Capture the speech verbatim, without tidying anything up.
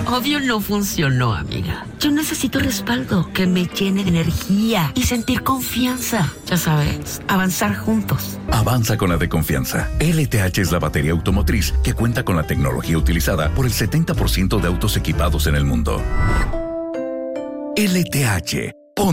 Obvio no funcionó, amiga. Yo necesito respaldo que me llene de energía y sentir confianza. Ya sabes, avanzar juntos. Avanza con la de confianza. L T H es la batería automotriz que cuenta con la tecnología utilizada por el setenta por ciento de autos equipados en el mundo. L T H,